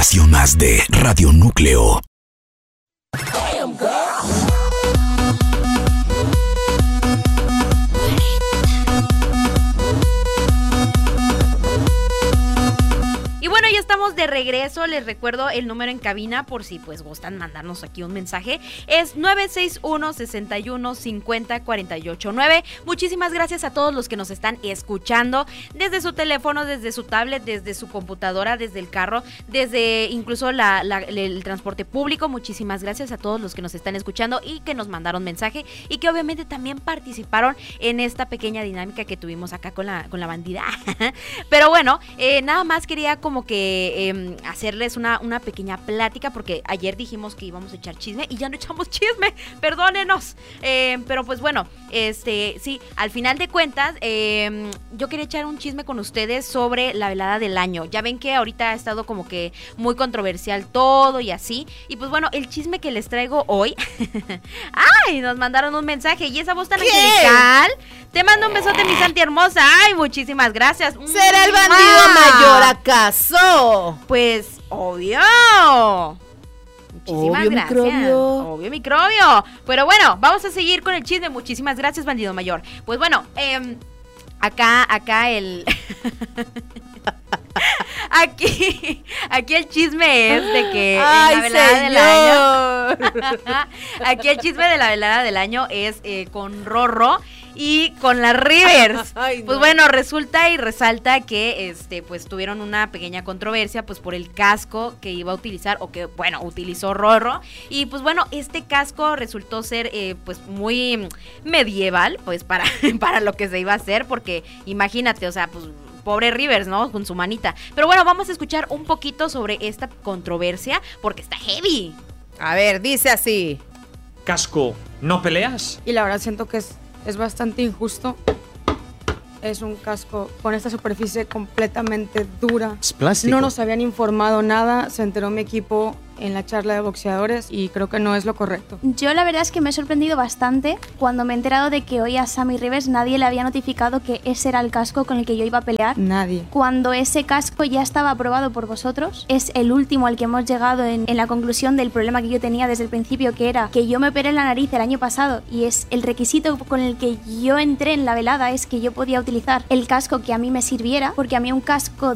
estación más de Radio Núcleo. Y bueno, ya estamos de regreso. Les recuerdo el número en cabina por si pues gustan mandarnos aquí un mensaje. Es 961-6150-489. Muchísimas gracias a todos los que nos están escuchando desde su teléfono, desde su tablet, desde su computadora, desde el carro, desde incluso el transporte público. Muchísimas gracias a todos los que nos están escuchando y que nos mandaron mensaje y que obviamente también participaron en esta pequeña dinámica que tuvimos acá con la bandida. Pero bueno, nada más quería como que hacerles una pequeña plática, porque ayer dijimos que íbamos a echar chisme y ya no echamos chisme, perdónenos, pero pues bueno, sí, al final de cuentas yo quería echar un chisme con ustedes sobre la velada del año. Ya ven que ahorita ha estado como que muy controversial todo y así, y pues bueno, el chisme que les traigo hoy ay, nos mandaron un mensaje y esa voz tan angelical, te mando un besote, mi Santi hermosa, ay, muchísimas gracias. ¿Será el bandido mayor acaso? Pues, obvio. Muchísimas obvio, gracias. Obvio microbio. Pero bueno, vamos a seguir con el chisme. Muchísimas gracias, bandido mayor. Pues bueno, acá el... Aquí el chisme es de que ¡ay, la velada señor! del año. Aquí el chisme de la velada del año es con Rorro y con las Rivers. Ay, no. Pues bueno, resulta y resalta que pues tuvieron una pequeña controversia pues por el casco que iba a utilizar, o que bueno, utilizó Rorro, y pues bueno, este casco resultó ser pues muy medieval pues para lo que se iba a hacer, porque imagínate, o sea, pues pobre Rivers, ¿no? Con su manita. Pero bueno, vamos a escuchar un poquito sobre esta controversia porque está heavy. A ver, dice así. Casco, ¿no peleas? Y la verdad siento que es bastante injusto. Es un casco con esta superficie completamente dura. Es plástico. No nos habían informado nada, se enteró mi equipo en la charla de boxeadores y creo que no es lo correcto. Yo la verdad es que me he sorprendido bastante cuando me he enterado de que hoy a Sammy Rivers nadie le había notificado que ese era el casco con el que yo iba a pelear. Nadie. Cuando ese casco ya estaba aprobado por vosotros, es el último al que hemos llegado en la conclusión del problema que yo tenía desde el principio, que era que yo me operé la nariz el año pasado y es el requisito con el que yo entré en la velada, es que yo podía utilizar el casco que a mí me sirviera, porque a mí un casco